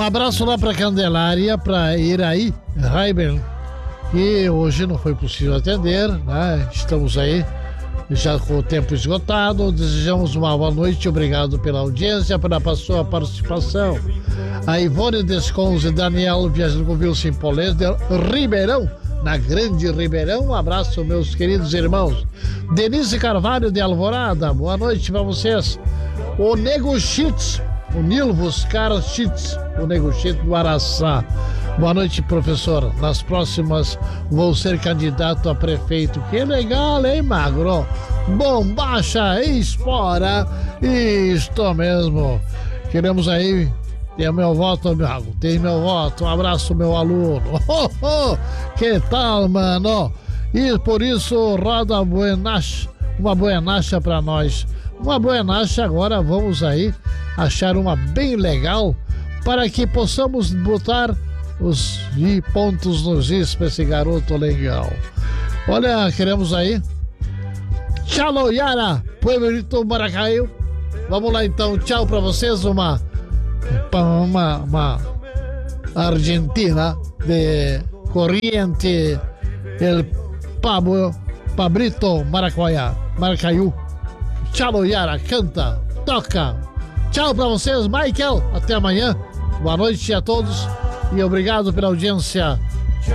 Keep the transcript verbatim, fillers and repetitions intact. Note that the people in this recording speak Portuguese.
abraço lá pra Candelária, pra Iraí Raiber, que hoje não foi possível atender, né? Estamos aí já com o tempo esgotado. Desejamos uma boa noite, obrigado pela audiência, pela sua participação. A Ivone Desconze, Daniel viajando com Wilson Polês de Ribeirão, na Grande Ribeirão. Um abraço, meus queridos irmãos. Denise Carvalho de Alvorada, boa noite pra vocês. O Nego Chitz, o Nilvos Car Chitz, o Nego Chitz do Araçá. Boa noite, professor. Nas próximas vou ser candidato a prefeito. Que legal, hein, Magro? Bombacha, espora. Isto mesmo. Queremos aí. Tem meu voto, meu amigo. Tem meu voto. Um abraço, meu aluno. Oh, oh, que tal, mano? E por isso, roda a buenacha. Uma buenacha pra nós. Uma buenacha, agora vamos aí achar uma bem legal para que possamos botar os pontos nos is pra esse garoto legal. Olha, queremos aí tchau, Yara, Pueblito Maracaibo. Vamos lá então, tchau pra vocês. Uma uma, uma Argentina de corriente el Pablo Pablito Maracuaya Maracaibo. Tchau, Yara, canta, toca. Tchau pra vocês, Michael, até amanhã. Boa noite a todos e obrigado pela audiência